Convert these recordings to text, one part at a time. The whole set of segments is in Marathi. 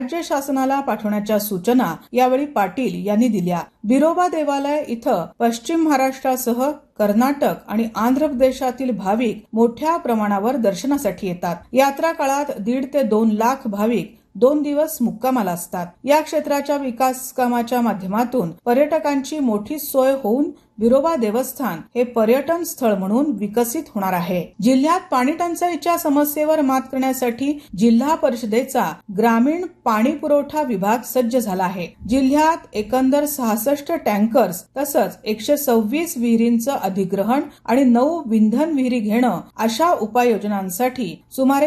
राज्य शासनाला पाठवण्याच्या सूचना यावेळी पाटील यांनी दिल्या. बिरोबा देवालय इथं पश्चिम महाराष्ट्रासह कर्नाटक आणि आंध्र प्रदेशातील भाविक मोठ्या प्रमाणावर दर्शनासाठी येतात. यात्रा काळात 1.5 ते 2 लाख भाविक 2 दिवस मुक्कामाला असतात. या क्षेत्राच्या विकास कामाच्या माध्यमातून पर्यटकांची मोठी सोय होऊन बिरोबा देवस्थान हे पर्यटन स्थळ म्हणून विकसित होणार आहे. जिल्ह्यात पाणी टंचाईच्या समस्येवर मात करण्यासाठी जिल्हा परिषदेचा ग्रामीण पाणी पुरवठा विभाग सज्ज झाला आहे. जिल्ह्यात एकंदर 66 टँकर्स तसंच 126 विहिरींचं अधिग्रहण आणि 9 विंधन विहिरी घेणं अशा उपाययोजनांसाठी सुमारे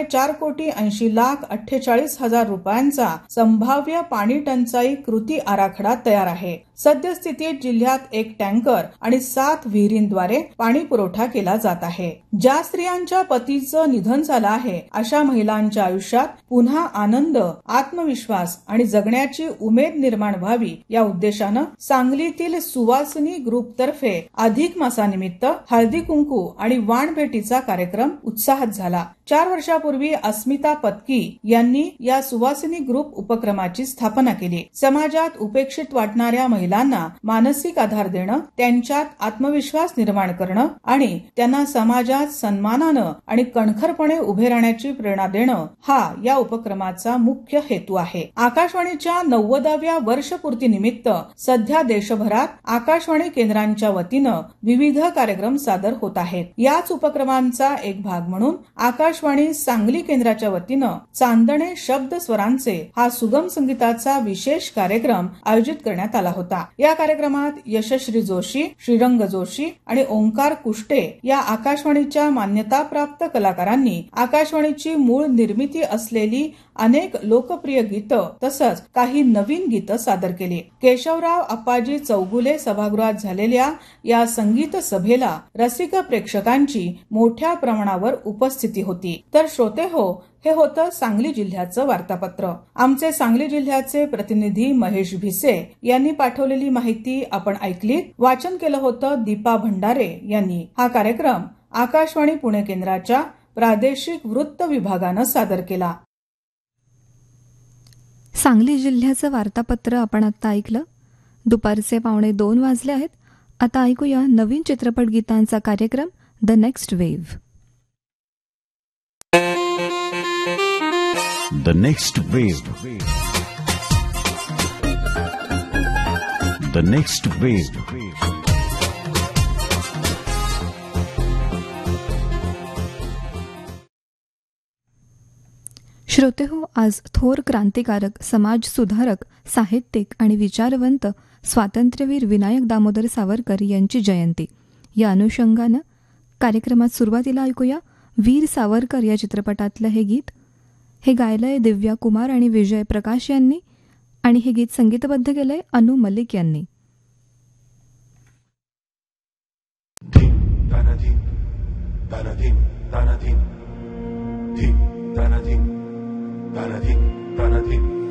4,80,48,000 रुपयांचा संभाव्य पाणी टंचाई कृती आराखडा तयार आहे. सद्यस्थितीत जिल्ह्यात 1 टँकर आणि 7 विहिरींद्वारे पाणी पुरवठा केला जात आहे. ज्या स्त्रियांच्या पतीचं निधन झालं आहे अशा महिलांच्या आयुष्यात पुन्हा आनंद, आत्मविश्वास आणि जगण्याची उमेद निर्माण व्हावी या उद्देशानं सांगलीतील सुवासिनी ग्रुप तर्फे अधिक मासानिमित्त हळदी कुंकू आणि वाण भेटीचा कार्यक्रम उत्साहात झाला. 4 वर्षापूर्वी अस्मिता पत्की यांनी या सुवासिनी ग्रुप उपक्रमाची स्थापना केली. समाजात उपेक्षित वाटणाऱ्या महिलांना मानसिक आधार देणं, त्यांच्यात आत्मविश्वास निर्माण करणं आणि त्यांना समाजात सन्मानानं आणि कणखरपणे उभे राहण्याची प्रेरणा देणं हा या उपक्रमाचा मुख्य हेतू आहे. आकाशवाणीच्या 90व्या वर्षपूर्तीनिमित्त सध्या देशभरात आकाशवाणी केंद्रांच्या वतीनं विविध कार्यक्रम सादर होत आहेत. याच उपक्रमांचा एक भाग म्हणून आकाशवाणी सांगली केंद्राच्या वतीनं चांदणे शब्द स्वरांचे हा सुगम संगीताचा विशेष कार्यक्रम आयोजित करण्यात आला होता. या कार्यक्रमात यशश्री जोशी, श्रीरंग जोशी आणि ओंकार कुष्टे या आकाशवाणीच्या मान्यताप्राप्त कलाकारांनी आकाशवाणीची मूळ निर्मिती असलेली अनेक लोकप्रिय गीतं तसंच काही नवीन गीतं सादर केली. केशवराव अप्पाजी चौगुले सभागृहात झालेल्या या संगीत सभेला रसिक प्रेक्षकांची मोठ्या प्रमाणावर उपस्थिती होती. तर श्रोते हो, हे होतं सांगली जिल्ह्याचं वार्तापत्र. आमचे सांगली जिल्ह्याचे प्रतिनिधी महेश भिसे यांनी पाठवलेली माहिती आपण ऐकली. वाचन केलं होतं दीपा भंडारे यांनी. हा कार्यक्रम आकाशवाणी पुणे केंद्राच्या प्रादेशिक वृत्त विभागानं सादर केला. सांगली जिल्ह्याचं वार्तापत्र आपण आता ऐकलं. दुपारचे 1:15 वाजले आहेत. आता ऐकूया नवीन चित्रपट गीतांचा कार्यक्रम the next wave. The next wave. The next wave. श्रोते हो, आज थोर क्रांतिकारक, समाज सुधारक, साहित्यिक आणि विचारवंत स्वातंत्र्यवीर विनायक दामोदर सावरकर यांची जयंती. या अनुषंगानं कार्यक्रमात सुरुवातीला ऐकूया वीर सावरकर या चित्रपटातलं हे गीत. हे गायलंय दिव्या कुमार आणि विजय प्रकाश यांनी आणि हे गीत संगीतबद्ध केलंय अनु मलिक यांनी. Danadin,